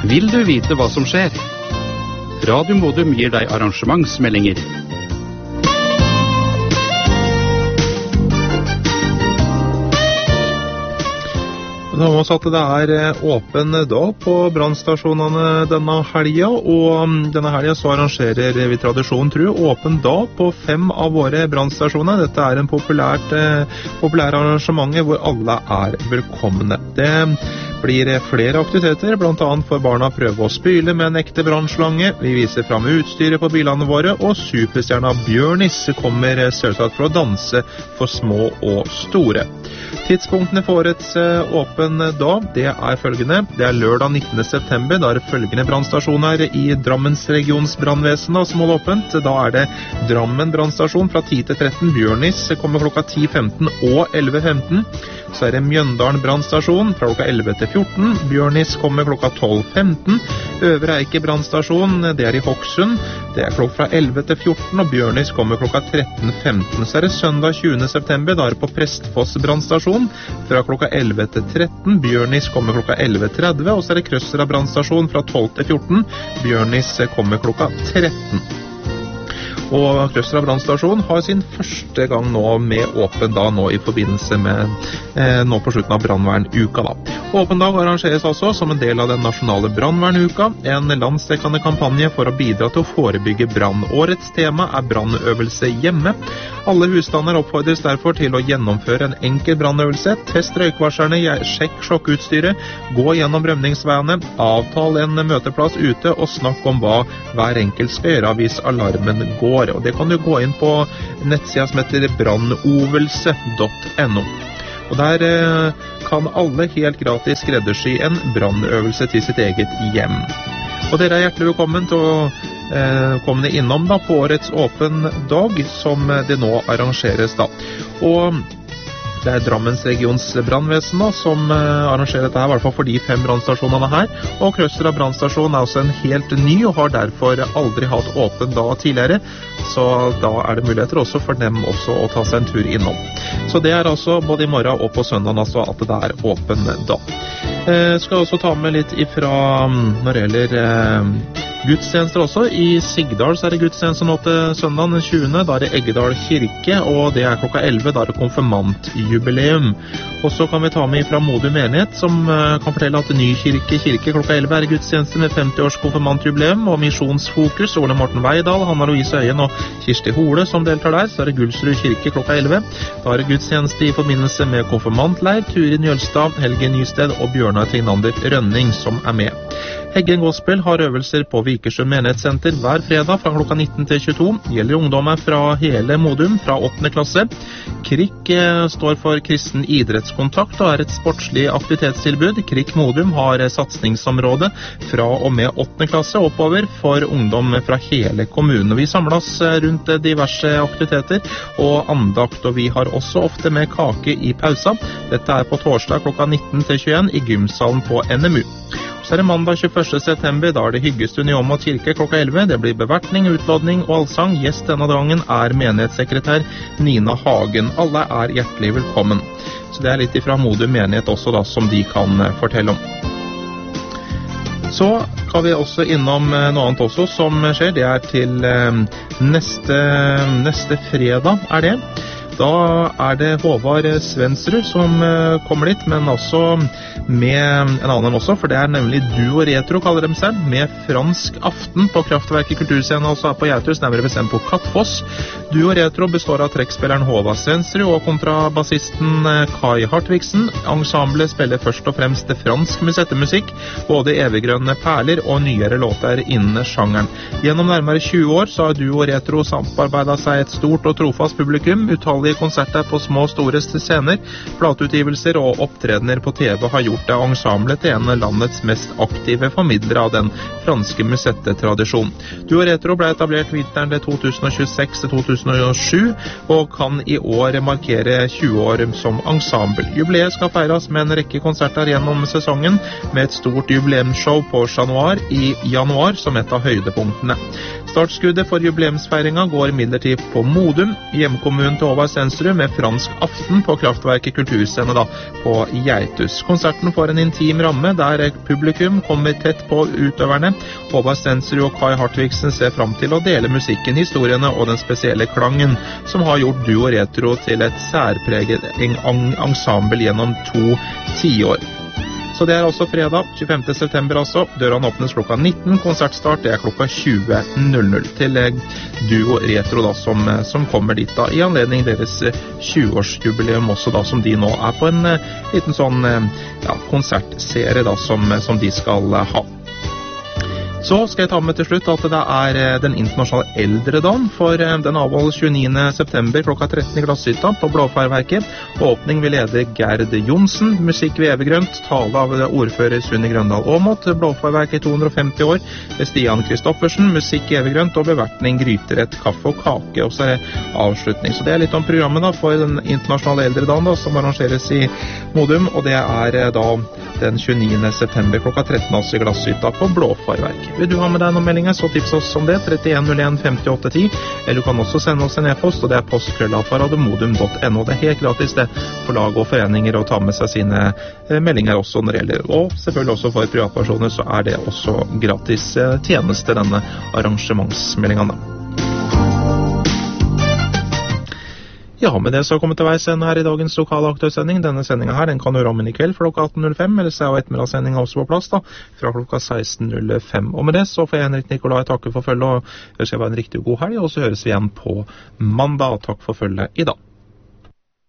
Vil du vite hva som skjer? Radio Modum gir deg arrangementsmeldinger. Da må vi si at det åpen dag på brannstasjonene denne helga, og denne helga så arrangerer vi tradisjon tro åpen dag på 5 av våre brannstasjoner. Dette en populær arrangement hvor alle velkomne. Det blir flere aktiviteter, blant annet for barna prøve å spyle med en ekte brannslange. Vi viser fram utstyret på bilene våre, og superstjerna Bjørnis kommer selvsagt for å danse for små og store. Tidspunktene for årets åpen dag, det følgende. Det lørdag 19. september, da det følgende brannstasjoner i Drammensregions brannvesen som holder åpent. Da det Drammen brannstasjon fra 10 til 13, Bjørnis kommer klokka 10:15 og 11:15. Så det Mjøndalen brannstasjon fra klokka 11 til 14. Bjørnis kommer klokka 12:15. Øvre Eike brannstasjon, det i Hokksund. Det klokka fra 11 til 14, og Bjørnis kommer klokka 13:15. Så det søndag 20. september, da det på Prestfoss brannstasjon fra klokka 11 til 13. Bjørnis kommer klokka 11:30, og så det Krøsra brannstasjon fra 12 til 14. Bjørnis kommer klokka 13. Og Krøsra brannstasjon har sin første gang nå med åpen dag nå i forbindelse med nå på slutten av brannvernuka da. Åpen dag arrangeres altså som en del av den nasjonale brannvernuka, en landsdekkende kampanje for å bidra til å forebygge brann. Årets tema brannøvelse hjemme. Alle husstander oppfordres derfor til å gjennomføre en enkel brannøvelse, test røykvarslerne, sjekk sjokkutstyret, gå gjennom rømningsveiene, avtal en møteplass ute og snakk om hva hver enkelt skal gjøre hvis alarmen går. Og det kan du gå inn på nettsida som heter brannøvelse.no. Og der kan alle helt gratis skreddersy en brannøvelse til sitt eget hjem. Og dere hjertelig velkommen til å komme innom da på årets åpen dag som det nå arrangeres da. Og det Drammensregions brannvesen da, som arrangerer dette her, i hvert fall for de 5 brannstasjonene her. Og Krøsra brannstasjon også en helt ny, og har derfor aldri hatt åpen dag tidligere. Så da det muligheter også for dem også å ta seg en tur innom. Så det altså både i morgen og på søndag altså at det åpen dag. Skal også ta med litt ifra når det gjelder gudstjenester også. I Sigdal så det gudstjeneste nå til søndag den 20. Da det Eggedal kirke, og det klokka 11. Da det konfirmantjubileum. Og så kan vi ta med fra Modum menighet, som kan fortelle at ny kirke klokka 11 det gudstjeneste med 50 års konfirmantjubileum og misjonsfokus. Ole Morten Veidal, Hanna Louise Øyen og Kirsti Hole som deltar der. Så det Gulsrud kirke klokka 11. Da det gudstjeneste i forbindelse med konfirmantleir, Turin Jølstad, Helge Nysted og Bjørnar Tignander Rønning som med. Heggen Gospel har øvelser på Vikersund menighetssenter hver fredag fra klokka 19 til 22. Gjelder ungdommer fra hele Modum fra 8. klasse. KRIK står for Kristen idrettskontakt og et sportslig aktivitetstilbud. KRIK Modum har satsningsområde fra og med 8. klasse oppover for ungdom fra hele kommunen. Vi samles rundt diverse aktiviteter og andakt, og vi har også ofte med kake i pausa. Dette på torsdag klokka 19 til 21 i gymsalen på NMU. Så det mandag 21. september, da det hyggestund i Åmot kirke klokka 11. Det blir bevertning, utlodning og allsang. Gjest denne dagen menighetssekretær Nina Hagen. Alle hjertelig velkommen. Så det litt ifra Modum menighet også da, som de kan fortelle om. Så kan vi også innom noe annet også som skjer. Det til neste fredag det. Da det Håvard Svensrud som kommer dit, men også med en annen også, for det nemlig Duo Retro, kaller de seg, med fransk aften på Kraftverket kulturscene, altså på Gjauthus, nærmere bestemt på Kattfoss. Duo Retro består av trekkspilleren Håvard Svensrud og kontrabassisten Kai Hartvigsen. Ensemblet spiller først og fremst fransk musettemusikk, både eviggrønne perler og nyere låter innen sjangeren. Gjennom nærmere 20 år så har Duo Retro samarbeidet seg et stort og trofast publikum, utallige konserter på små og store scener, plateutgivelser og opptredener på TV har gjort det ensemblet til en av landets mest aktive formidlere av den franske musettetradisjonen. Duo Retro ble etablert vinteren 2026-2007 og kan i år markere 20 år som ensemble. Jubileet skal feires med en rekke konserter gjennom sesongen, med et stort jubileumsshow på Chat Noir i januar som et av høydepunktene. Startskuddet for jubileumsfeiringa går imidlertid på Modum. Hjemkommunen til Håvard sensrum med fransk aften på Kraftverket kulturscene da, på Geitus. Konserten får en intim ramme der publikum kommer tett på utøverne. Håvard Stensrud og Kai Hartvigsen ser frem til å dele musikken, historiene og den spesielle klangen som har gjort Duo Retro til et særpreget ensemble gjennom 2 tiår. Så det er altså fredag 25. september altså. Dørene åpnes klokka 19, konsertstart det er klokka 20.00 til Duo Retro da, som kommer dit da, i anledning deres 20-årsjubileum også da, som de nå er på en liten sånn konsertserie da, som de skal ha. Så skal jeg ta med til slutt at det er den internasjonale eldredagen, for den avholdes 29. september klokka 13 i Glasshytta på Blåfarverket. Åpning vil lede Gerd Jonsen, musikk ved Evergrønt, tale av ordfører Sunni Grøndal Åmot, Blåfarverket 250 år, ved Stian Kristoffersen, musikk i Evergrønt og bevertning, gryterett, kaffe og kake, og så er det avslutning. Så det er litt om programmet da, for den internasjonale eldredagen da, som arrangeres i Modum, og det er da den 29. september klokka 13 altså i Glasshytta på Blåfarverket. Vil du ha med deg noen meldinger, så tips oss om det, 3101 5810, eller du kan også sende oss en e-post, og det er post@radiomodum.no. Det er helt gratis det for lag og foreninger å ta med seg sine meldinger også når det gjelder, og selvfølgelig også for privatpersoner så er det også gratis tjeneste, denne arrangementsmeldingene. Ja, med det så har jeg kommet til veis ende her i dagens lokale aktuellsending. Denne sendingen her, den kan høre om i kveld fra klokka 18.05, eller så er jo ettermiddagssendingen også på plass da, fra klokka 16.05. Og med det så får jeg Henrik Nikolai takke for følge, og ønsker jeg være en riktig god helg, og så høres vi igjen på mandag. Takk for følge i dag.